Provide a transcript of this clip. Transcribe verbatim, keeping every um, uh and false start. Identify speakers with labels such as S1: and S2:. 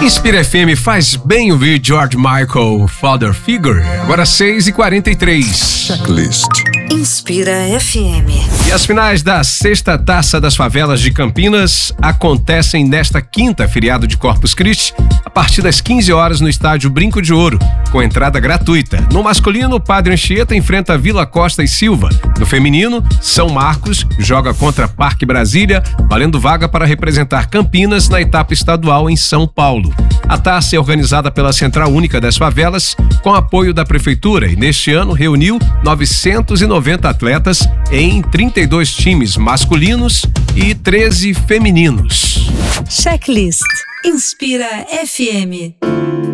S1: Inspira F M faz bem ouvir George Michael, Father Figure. Agora seis e quarenta e três.
S2: Checklist.
S3: Inspira F M.
S1: E as finais da sexta Taça das Favelas de Campinas acontecem nesta quinta, feriado de Corpus Christi, a partir das quinze horas no estádio Brinco de Ouro, com entrada gratuita. No masculino, Padre Anchieta enfrenta Vila Costa e Silva. No feminino, São Marcos joga contra Parque Brasília, valendo vaga para representar Campinas na etapa estadual em São Paulo. A taça é organizada pela Central Única das Favelas, com apoio da Prefeitura, e neste ano reuniu novecentos e noventa atletas em trinta e dois times masculinos e treze femininos.
S3: Checklist. Inspira F M.